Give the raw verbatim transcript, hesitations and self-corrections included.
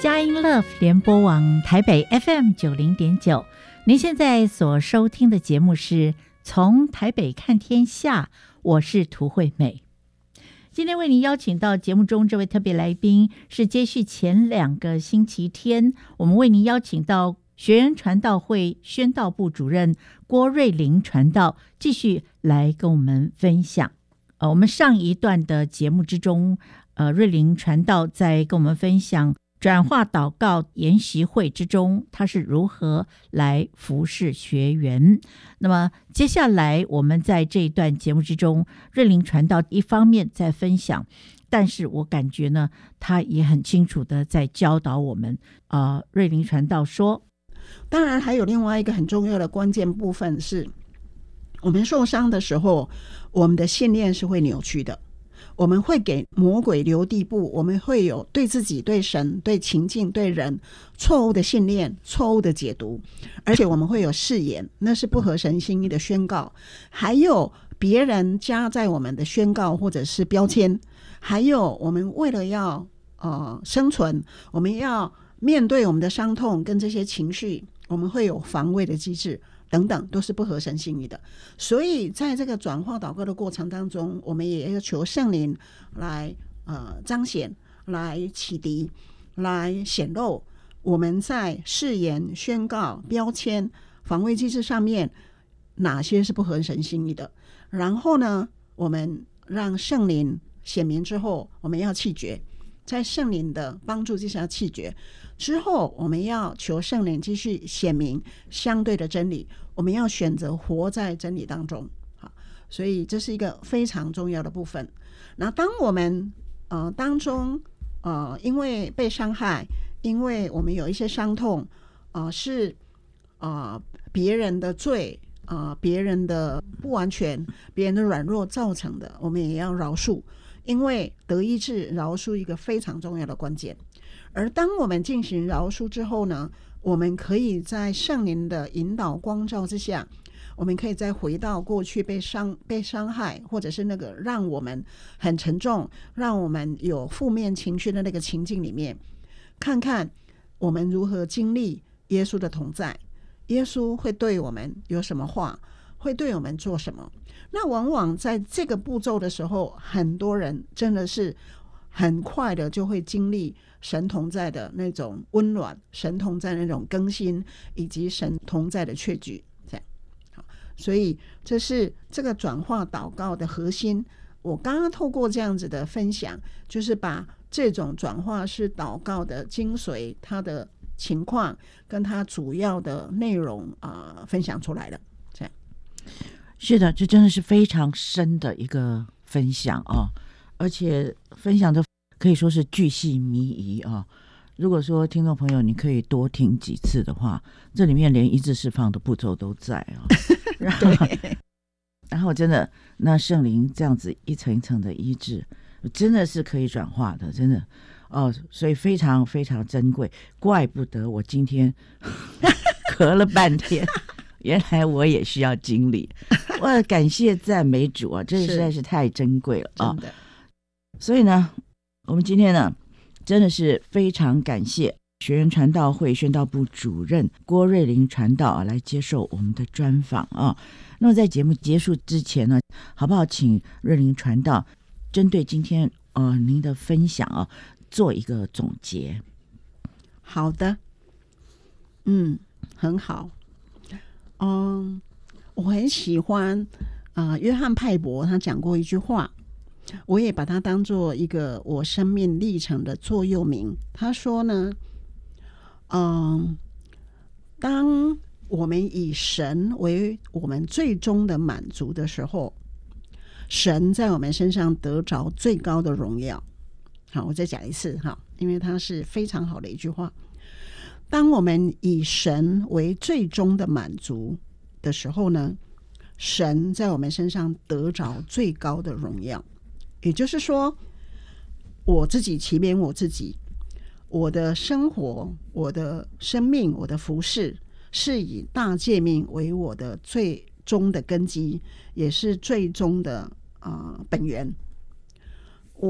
佳音 Love 联播网台北 F M 九零点九，您现在所收听的节目是从台北看天下，我是涂惠美。今天为您邀请到节目中这位特别来宾，是接续前两个星期天，我们为您邀请到学人传道会宣道部主任郭瑞麟传道，继续来跟我们分享。呃，我们上一段的节目之中，呃，瑞麟传道在跟我们分享转化祷告研习会之中，他是如何来服侍学员。那么接下来我们在这一段节目之中，瑞麟传道一方面在分享，但是我感觉呢，他也很清楚的在教导我们。呃，瑞麟传道说， 当然还有另外一个很重要的关键部分是，我们受伤的时候，我们的信念是会扭曲的，我们会给魔鬼留地步，我们会有对自己、对神、对情境、对人错误的信念、错误的解读，而且我们会有誓言，那是不合神心意的宣告，还有别人加在我们的宣告或者是标签，还有我们为了要呃生存，我们要面对我们的伤痛跟这些情绪，我们会有防卫的机制等等，都是不合神心意的。所以在这个转化祷告的过程当中，我们也要求圣灵来呃彰显，来启迪，来显露我们在誓言、宣告、标签、防卫机制上面哪些是不合神心意的。然后呢，我们让圣灵显明之后，我们要弃绝，在圣灵的帮助之下弃绝之后，我们要求圣灵继续显明相对的真理，我们要选择活在真理当中。好，所以这是一个非常重要的部分。那当我们呃当中呃因为被伤害，因为我们有一些伤痛，呃是呃别人的罪，呃别人的不完全，别人的软弱造成的，我们也要饶恕，因为得医治饶恕一个非常重要的关键。而当我们进行饶恕之后呢，我们可以在圣灵的引导光照之下，我们可以再回到过去被伤被伤害，或者是那个让我们很沉重，让我们有负面情绪的那个情境里面，看看我们如何经历耶稣的同在，耶稣会对我们有什么话，会对我们做什么。那往往在这个步骤的时候，很多人真的是很快的就会经历神同在的那种温暖，神同在的那种更新，以及神同在的确据。这样好，所以这是这个转化祷告的核心。我刚刚透过这样子的分享，就是把这种转化式祷告的精髓，它的情况跟它主要的内容啊、呃、分享出来了。这样是的，这真的是非常深的一个分享哦，而且分享的可以说是巨细靡遗啊。如果说听众朋友你可以多听几次的话，这里面连医治释放的步骤都在啊。然后然后真的那圣灵这样子一层一层的医治，真的是可以转化的，真的哦，所以非常非常珍贵。怪不得我今天咳了半天，原来我也需要经历。我感谢赞美主啊，这实在是太珍贵了啊！ 真的。 所以呢，我们今天呢，真的是非常感谢学人传道会宣道部主任郭瑞麟传道啊，来接受我们的专访啊。那么在节目结束之前呢，好不好请瑞麟传道针对今天呃您的分享啊，做一个总结？ 好的，嗯，很好。嗯，我很喜欢啊、呃，约翰派伯他讲过一句话，我也把它当做一个我生命历程的座右铭。他说呢，嗯，当我们以神为我们最终的满足的时候，神在我们身上得着最高的荣耀。好，我再讲一次哈，因为它是非常好的一句话。当我们以神为最终的满足的时候呢，神在我们身上得着最高的荣耀。也就是说，我自己启勉我自己，我的生活、我的生命、我的服事，是以大诫命为我的最终的根基，也是最终的、呃、本源。